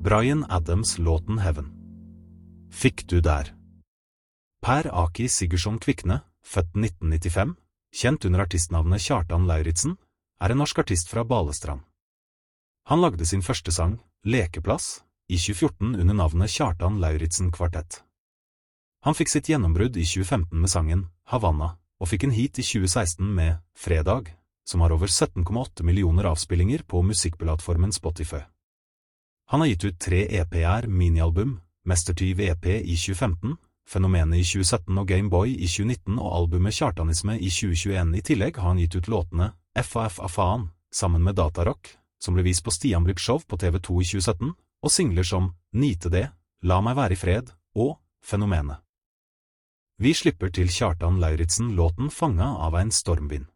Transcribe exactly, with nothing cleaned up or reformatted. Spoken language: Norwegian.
Bryan Adams-låten Heaven. Fikk du der? Per Aki Sigurdsson Kvikne, født nitten nittifem, kjent under artistnavnet Kjartan Lauritzen, er en norsk artist fra Balestrand. Han lagde sin første sang, Lekeplass, i tjue fjorten under navnet Kjartan Lauritzen Kvartett. Han fikk sitt gjennombrudd i tjue femten med sangen Havanna, og fikk en hit i tjue seksten med Fredag, som har over sytten komma åtte millioner avspillinger på musikkplattformen Spotify. Han har gitt ut tre E P-er minialbum, Mestertyv E P i tjue femten, Fenomenet i tjue sytten og Gameboy i tjue nitten og albumet Kjartanisme i tjue tjueen. I tillegg har han gitt ut låtene F A F A Faen, sammen med Datarock, som ble vist på Stian Blipp Show på T V to i tjue sytten, og singler som Nite det, La meg være i fred, og Fenomenet. Vi slipper til Kjartan Lauritzen låten Fanga av en stormvind.